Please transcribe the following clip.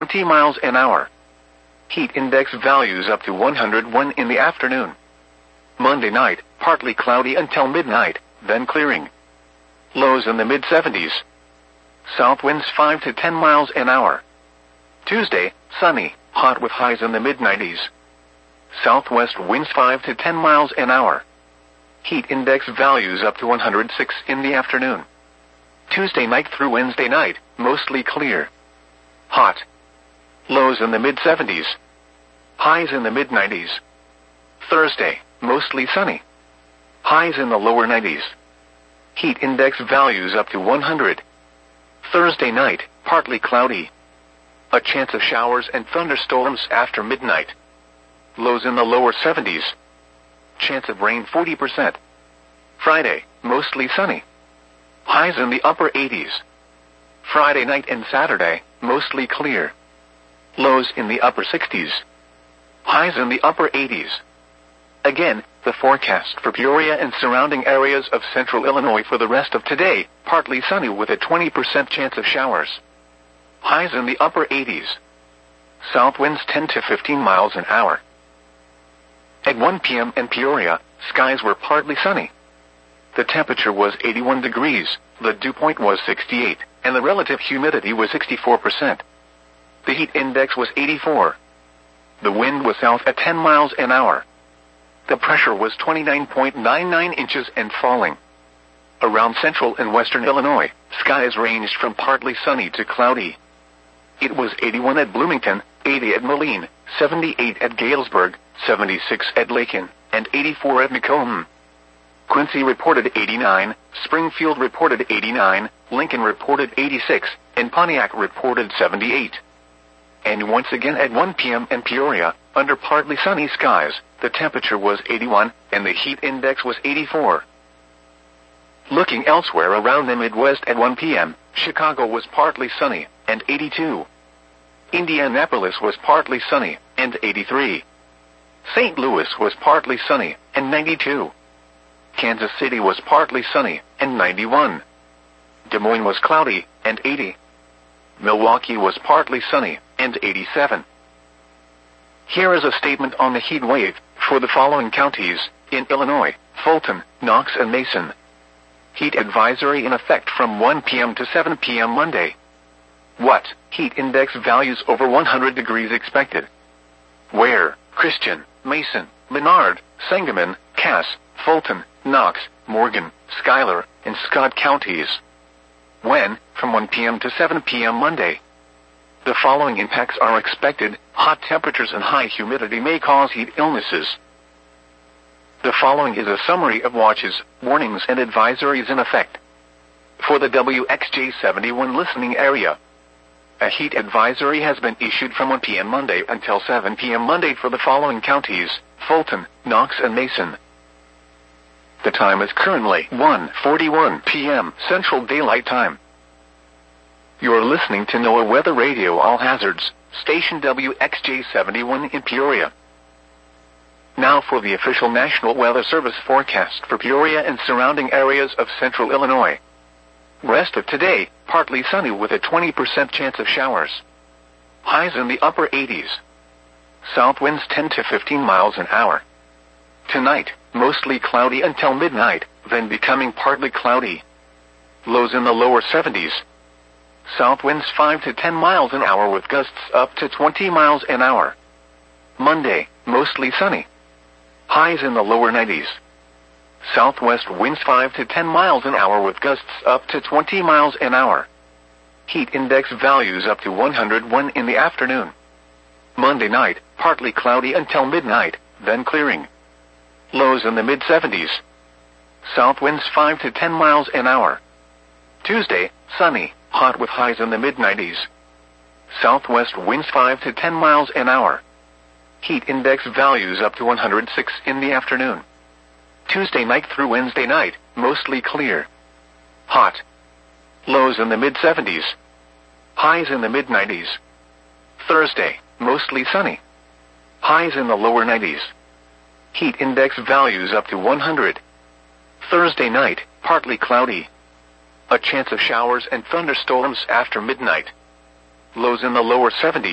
20 miles an hour. Heat index values up to 101 in the afternoon. Monday night, partly cloudy until midnight, then clearing. Lows in the mid-70s. South winds 5 to 10 miles an hour. Tuesday, sunny, hot with highs in the mid-90s. Southwest winds 5 to 10 miles an hour. Heat index values up to 106 in the afternoon. Tuesday night through Wednesday night, mostly clear. Hot. Lows in the mid-70s. Highs in the mid-90s. Thursday, mostly sunny. Highs in the lower 90s. Heat index values up to 100. Thursday night, partly cloudy. A chance of showers and thunderstorms after midnight. Lows in the lower 70s. Chance of rain 40%. Friday, mostly sunny. Highs in the upper 80s. Friday night and Saturday, mostly clear. Lows in the upper 60s. Highs in the upper 80s. Again, the forecast for Peoria and surrounding areas of central Illinois for the rest of today, partly sunny with a 20% chance of showers. Highs in the upper 80s. South winds 10 to 15 miles an hour. At 1 p.m. in Peoria, skies were partly sunny. The temperature was 81 degrees, the dew point was 68, and the relative humidity was 64%. The heat index was 84. The wind was south at 10 miles an hour. The pressure was 29.99 inches and falling. Around central and western Illinois, skies ranged from partly sunny to cloudy. It was 81 at Bloomington, 80 at Moline, 78 at Galesburg, 76 at Lakin, and 84 at Macomb. Quincy reported 89, Springfield reported 89, Lincoln reported 86, and Pontiac reported 78. And once again at 1 p.m. in Peoria, under partly sunny skies, the temperature was 81, and the heat index was 84. Looking elsewhere around the Midwest at 1 p.m., Chicago was partly sunny, and 82. Indianapolis was partly sunny, and 83. St. Louis was partly sunny, and 92. Kansas City was partly sunny, and 91. Des Moines was cloudy, and 80. Milwaukee was partly sunny, and 87. Here is a statement on the heat wave for the following counties in Illinois: Fulton, Knox, and Mason. Heat advisory in effect from 1 p.m. to 7 p.m. Monday. What? Heat index values over 100 degrees expected. Where? Christian, Mason, Menard, Sangamon, Cass, Fulton, Knox, Morgan, Schuyler, and Scott counties. When? From 1 p.m. to 7 p.m. Monday. The following impacts are expected. Hot temperatures and high humidity may cause heat illnesses. The following is a summary of watches, warnings, and advisories in effect. For the WXJ71 listening area, a heat advisory has been issued from 1 p.m. Monday until 7 p.m. Monday for the following counties: Fulton, Knox, and Mason. The time is currently 1:41 p.m. Central Daylight Time. You're listening to NOAA Weather Radio All Hazards, station WXJ71 in Peoria. Now for the official National Weather Service forecast for Peoria and surrounding areas of central Illinois. Rest of today, partly sunny with a 20% chance of showers. Highs in the upper 80s. South winds 10 to 15 miles an hour. Tonight, mostly cloudy until midnight, then becoming partly cloudy. Lows in the lower 70s. South winds 5 to 10 miles an hour with gusts up to 20 miles an hour. Monday, mostly sunny. Highs in the lower 90s. Southwest winds 5 to 10 miles an hour with gusts up to 20 miles an hour. Heat index values up to 101 in the afternoon. Monday night, partly cloudy until midnight, then clearing. Lows in the mid-70s. South winds 5 to 10 miles an hour. Tuesday, sunny, hot with highs in the mid-90s. Southwest winds 5 to 10 miles an hour. Heat index values up to 106 in the afternoon. Tuesday night through Wednesday night, mostly clear. Hot. Lows in the mid-70s. Highs in the mid-90s. Thursday, mostly sunny. Highs in the lower 90s. Heat index values up to 100. Thursday night, partly cloudy. A chance of showers and thunderstorms after midnight. Lows in the lower 70s.